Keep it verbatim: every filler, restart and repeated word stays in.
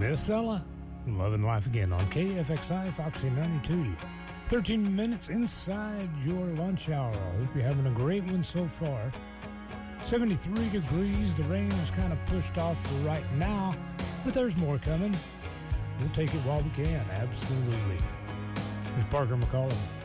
Miss Ella, Loving Life Again on K F X I Foxy ninety-two. thirteen minutes inside your lunch hour. I hope you're having a great one so far. seventy-three degrees. The rain is kind of pushed off for right now, but there's more coming. We'll take it while we can, absolutely. Here's Parker McCollum.